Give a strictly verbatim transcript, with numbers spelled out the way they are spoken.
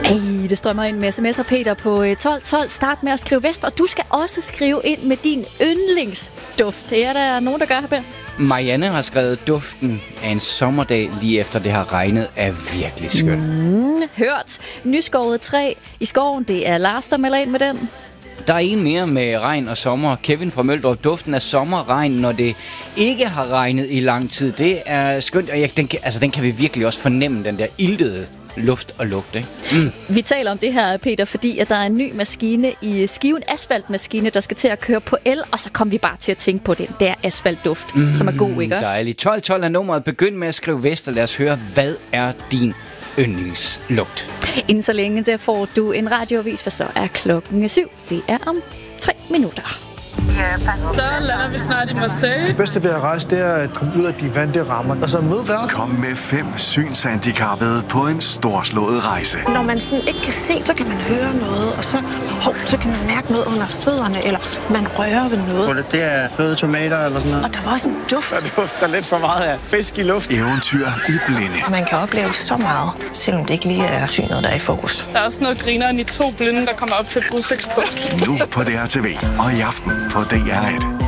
Hey, det strømmer ind med sms'er, Peter, på tolv tolv. Start med at skrive Vest, og du skal også skrive ind med din yndlingsduft. Det er der nogen, der gør her, Peter. Marianne har skrevet, duften af en sommerdag lige efter det har regnet er virkelig skøn. Mm, hørt. Nyskåret træ i skoven, det er Lars, der melder ind med den. Der er en mere med regn og sommer. Kevin fra Møldrup, duften af sommerregn, når det ikke har regnet i lang tid. Det er skønt, og jeg, den, altså, den kan vi virkelig også fornemme, den der iltede luft og lugt, ikke? Mm. Vi taler om det her, Peter, fordi at der er en ny maskine i Skiven, asfaltmaskine, der skal til at køre på el, og så kom vi bare til at tænke på den der asfaltduft, mm, som er god, ikke også? Dejligt. tolv tolv er nummeret. Begynd med at skrive Vest, og lad os høre, hvad er din yndlingslugt? Inden så længe, der får du en radioavis, for så er klokken syv. Det er om tre minutter. Så lander vi snart i Marseille. Det bedste ved at rejse, det er at komme ud af de vante rammer, og så møde verden. Kom med fem synshandicappede på en storslået rejse. Når man sådan ikke kan se, så kan man høre noget, og så, hov, så kan man mærke noget under fødderne, eller man rører ved noget. Det er fløde tomater eller sådan noget. Og der var også en duft. Der dufter lidt for meget af fisk i luft. Eventyr i blinde. Man kan opleve så meget, selvom det ikke lige er synet, der er i fokus. Der er også noget grineren i to blinde, der kommer op til et udsigtspunkt. Nu på D R T V og i aften på D R et.